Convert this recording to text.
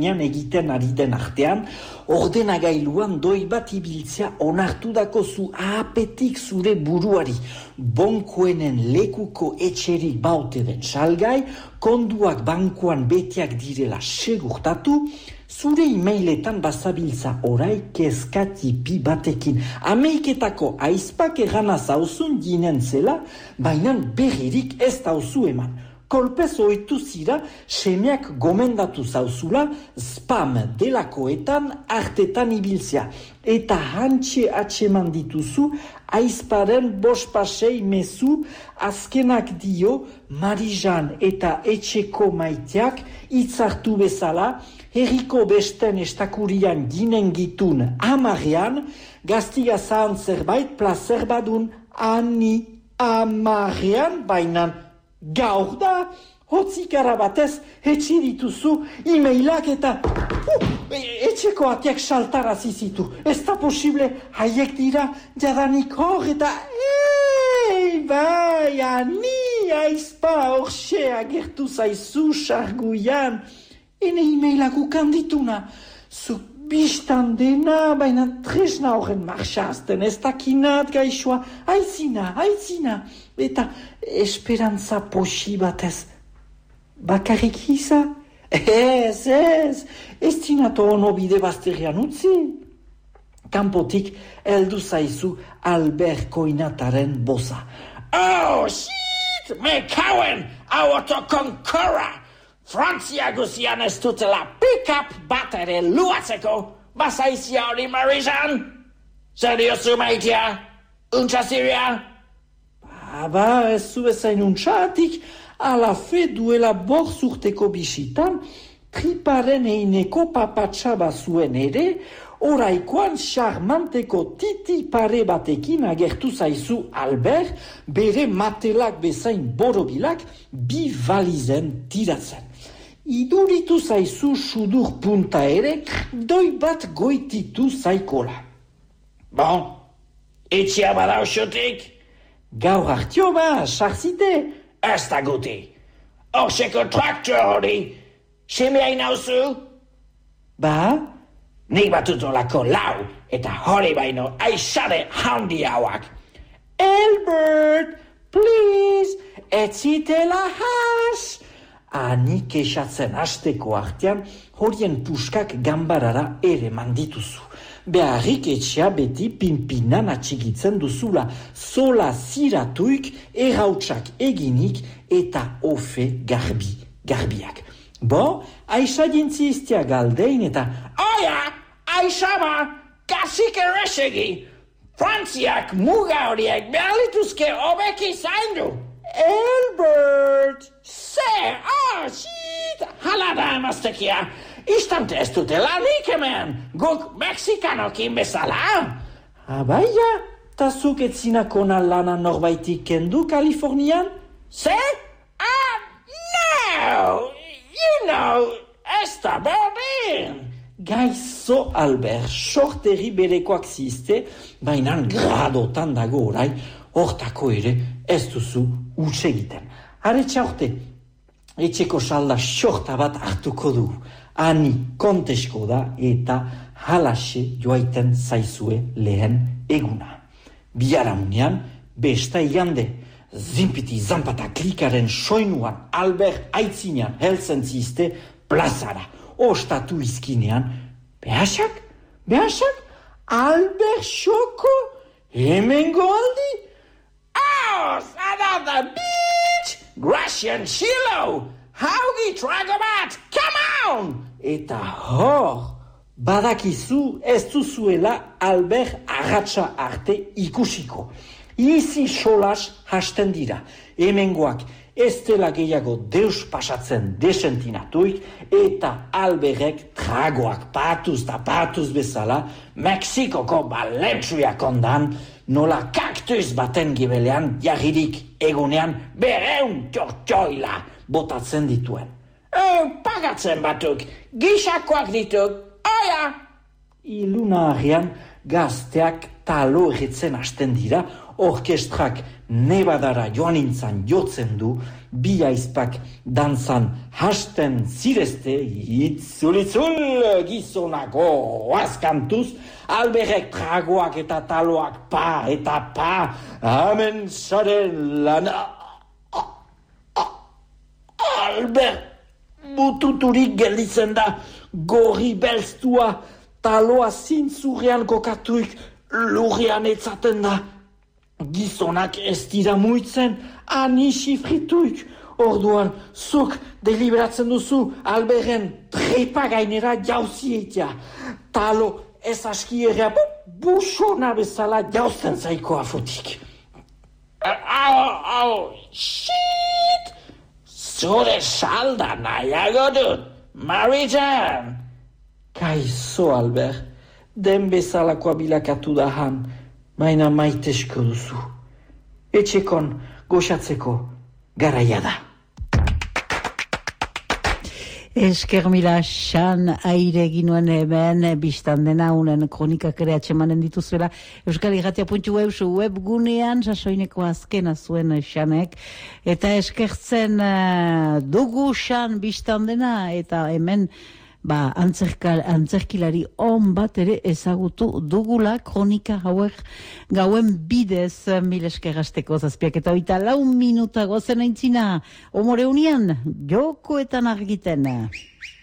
egiten ari den artean, ordenagailuan doi bat ibiltzea onartu dako zu apetik zure buruari. Bonkoenen lekuko etxerik baute den salgai, konduak bankuan betiak direla segurtatu, zure emailetan bazabiltza orai kezkatipi batekin. Ameiketako aizpak erana zauzun ginen zela, baina berririk ez dauzu eman. Kolpez oitu zira, semeak gomendatu zauzula, spam delakoetan artetan ibiltzea. Eta hantxe atxeman dituzu, aizparen bospasei mezu, azkenak dio, Marijan eta etxeko maiteak hitzartu bezala, herriko besten estakurian ginen gitun amarean, gaztiga zahan zerbait plazer badun ani amarean bainan. Gaur da, hotzikara batez, etxi dituzu, emailak eta etxeko atiak saltarazi zitu. Ez da posible, haiek dira, jadanik hor eta bai, ani aizpa horxe agertu zaizu sarguian. Ene emailak ukandituna, zuk bistan dena, baina tresna horren marxazten, ez dakinat gaixoa, aitzina, eta esperantza posi batez. Bakarrik iza? Ez dinato ono bide bazterian utzi. Kanpotik heldu zaizu Albert Koinataren boza. Oh, shit! Me kauen, autokonkora! Frantzia guzian ez dutela pick-up bat ere luatzeko, bazaizia hori Marijan? Seriozu maitea? Untsa ziria? Ba, ez zu bezain untsatik, ala fe duela 5 urteko bisitan, triparen eineko papatxaba zuen ere, oraikoan charmanteko titi pare batekin agertu zaizu Albert, bere matelak bezain borobilak, bi valizen tiratzen. Iduritu zaizu sudur punta ere, doi bat goititu zaikola. Bon, etxea badauxotik? Gaur hartio ba, sarzite. Ez da guti. Hoxeko traktor hori, semea inauzu? Ba? Nik batutolako lau, eta hori baino aixare handi hauak. Albert, please, etzitela has. Ani kexatzen hasteko artean, horien puskak gambarara ere mandituzu. Beharrik etxea beti pinpinan atxigitzen duzula, zola ziratuik, errautsak eginik eta ofe garbiak. Bo, aixa jentzi iztia galdein eta... Oia, aixa ba, kasik errexegi. Frantziak muga horiek behalituzke obeki zaindu. Albert! Shit! Hala da emaztekia. Istante ez dutela nik hemen. Guk Mexikanokin bezala. Abaia, tazuk etzinako lana norbaitik kendu Kalifornian? No! You know, ez da berdin. Gaizo Albert, sorteri berekoak ziste, bainan gradotan dago orai, hortako ere ez duzu utz egiten. Aretsa horte, etxeko salda sorta bat hartuko du. Ani kontesko da eta halaxe joaiten zaizue lehen eguna. Biharamunean, besta igande, zimpiti zampata klikaren soinuan Albert aitzinean heltzen ziste plazara. Ostatu izkinean, behasak? Albert Xoko? Hemengo aldi? Oh, another bitch! Gracian Shilo! Haugi tragobat! Come on! Eta hor, badakizu ez duzuela Albert agatsa arte ikusiko. Izi solas hasten dira. Hemengoak ez dela gehiago deus pasatzen desentinatuik eta Albertek tragoak patuz bezala Mexikoko balentsuak ondan nola kaktus baten gibelean jarririk egunean 200 txortxoila botatzen dituen. Pagatzen batuk, gixakoak dituk, oia! Iluna harrian gazteak talo erretzen hasten dira, orkestrak Nebadara joan nintzan jotzen du, bi aizpak dantzan hasten zirezte, itzulitzul gizonako azkantuz, Alberek tragoak eta taloak pa eta pa, amen zaren lana. Albert, bututurik gelditzen da, gorri belztua, taloa zintzurrean kokatuik, lurrean etzaten da. Gizonak ez dira muitzen, anixi frituik. Orduan, zuk deliberatzen duzu Alberren trepa gainera jauzietia. Talo ez askierea busona bezala jauzten zaiko afotik. Au, shit! Zure salda nahiago dut, Marijan! Kaizo, Albert, den bezalakoa bilakatu da han, baina maitesko duzu. Etxekon goxatzeko garaia da. Esker mila xan aire ginuen hemen biztan dena unen kronikak ere atxemanen dituzuela Euskal Irratia.eu webgunean sasoineko azkena zuen xanek eta eskertzen dugu xan biztan dena eta hemen antzerkilari on bat ere ezagutu dugula kronika hauek gauen bidez mil eskerrasteko 7:04 minuta gozen aintzina omore unian jokoetan argiten.